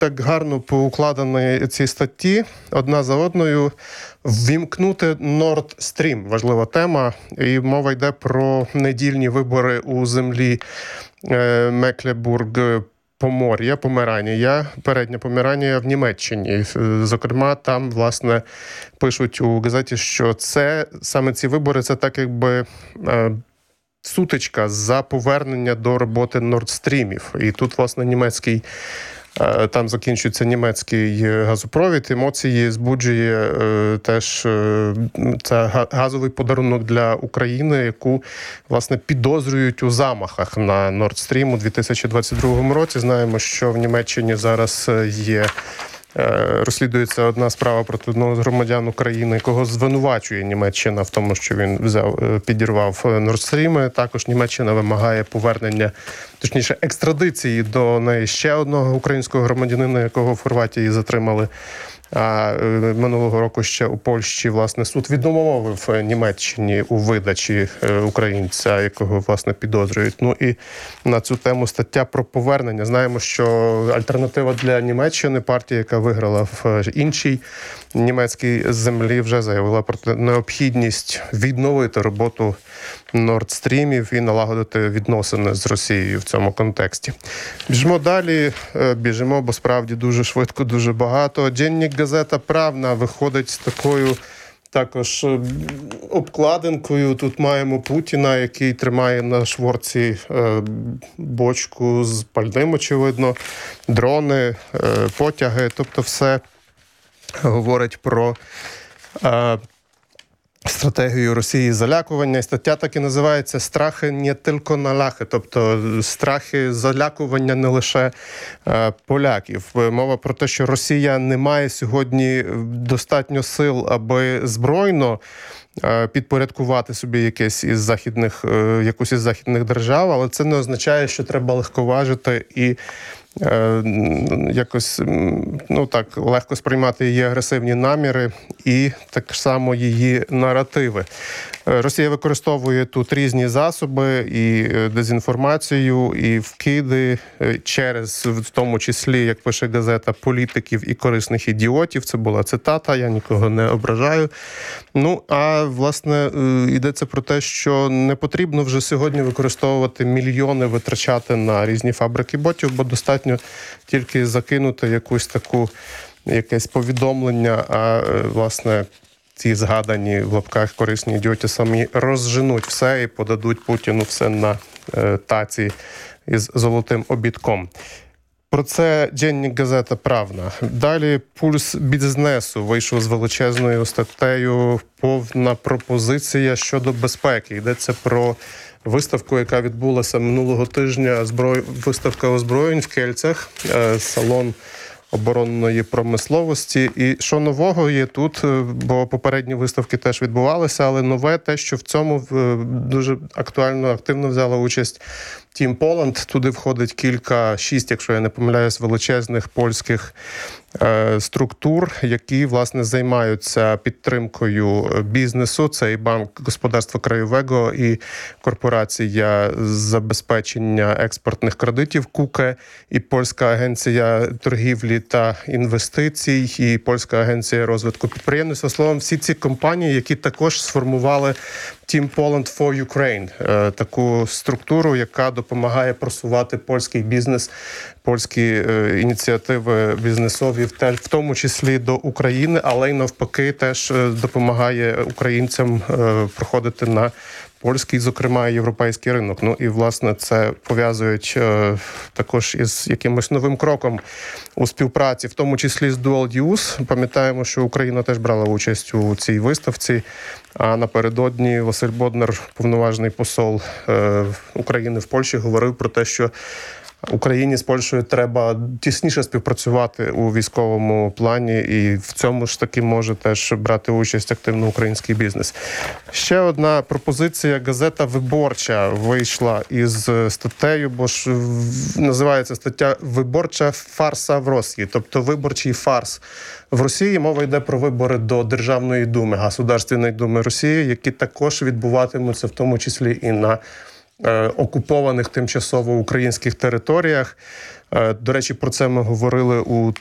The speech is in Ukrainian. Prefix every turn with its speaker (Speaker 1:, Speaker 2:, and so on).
Speaker 1: так гарно поукладені ці статті одна за одною. Ввімкнути Nord Stream – важлива тема. І мова йде про недільні вибори у землі Мекленбург-Помор'я, Померанія, передня Померанія в Німеччині. Зокрема, там, власне, пишуть у газеті, що саме ці вибори – це так якби сутичка за повернення до роботи Нордстрімів. І тут, власне, там закінчується німецький газопровід. Емоції збуджує теж це газовий подарунок для України, яку, власне, підозрюють у замахах на Nord Stream у 2022 році. Знаємо, що в Німеччині зараз розслідується одна справа проти одного з громадян України, якого звинувачує Німеччина в тому, що він підірвав Nord Stream. Також Німеччина вимагає повернення, точніше, екстрадиції до неї ще одного українського громадянина, якого в Хорватії затримали. А минулого року ще у Польщі, власне, суд відмовив Німеччині у видачі українця, якого, власне, підозрюють. Ну і на цю тему стаття про повернення. Знаємо, що альтернатива для Німеччини, партія, яка виграла в іншій німецькій землі, вже заявила про необхідність відновити роботу Нордстрімів і налагодити відносини з Росією в цьому контексті. Біжимо далі, бо справді дуже швидко, дуже багато. Денник газета «Правна» виходить з такою також обкладинкою. Тут маємо Путіна, який тримає на шворці бочку з пальним, очевидно, дрони, потяги, тобто все говорить про стратегію Росії залякування. І стаття так і називається «Страхи не тільки на ляхи», тобто страхи залякування не лише поляків. Мова про те, що Росія не має сьогодні достатньо сил, аби збройно підпорядкувати собі якусь із західних держав, але це не означає, що треба легковажити і якось легко сприймати її агресивні наміри і так само її наративи. Росія використовує тут різні засоби, і дезінформацію, і вкиди через, в тому числі, як пише газета, політиків і корисних ідіотів. Це була цитата, я нікого не ображаю. Ну, а, власне, йдеться про те, що не потрібно вже сьогодні використовувати мільйони, витрачати на різні фабрики ботів, бо достатньо тільки закинути якесь повідомлення, а, власне, ці згадані в лапках корисні ідіоти самі розженуть все і подадуть Путіну все на таці із золотим обідком. Про це денник газета «Правна». Далі «Пульс бізнесу» вийшов з величезною статтею «Повна пропозиція щодо безпеки». Йдеться про виставку, яка відбулася минулого тижня, виставка озброєнь в Кельцях, салон оборонної промисловості. І що нового є тут, бо попередні виставки теж відбувалися, але нове те, що в цьому дуже активно взяла участь Team Poland. Туди входить 6, якщо я не помиляюсь, величезних польських структур, які, власне, займаються підтримкою бізнесу. Це і Банк Господарства Краєвого, і Корпорація забезпечення експортних кредитів КУКЕ, і Польська агенція торгівлі та інвестицій, і Польська агенція розвитку підприємництва. Словом, всі ці компанії, які також сформували Team Poland for Ukraine, таку структуру, яка допомагає просувати польський бізнес, польські ініціативи бізнесові, в тому числі до України, але й навпаки теж допомагає українцям проходити на польський, зокрема, і європейський ринок. Ну і, власне, це пов'язують також із якимось новим кроком у співпраці, в тому числі з Dual Use. Пам'ятаємо, що Україна теж брала участь у цій виставці, а напередодні Василь Боднар, повноважний посол України в Польщі, говорив про те, що Україні з Польщею треба тісніше співпрацювати у військовому плані, і в цьому ж таки може теж брати участь активно український бізнес. Ще одна пропозиція. Газета «Виборча» вийшла із статтею, бо ж називається стаття «Виборча фарса в Росії», тобто виборчий фарс в Росії. Мова йде про вибори до Державної думи, Государственної думи Росії, які також відбуватимуться в тому числі і на окупованих тимчасово українських територіях. До речі, про це ми говорили у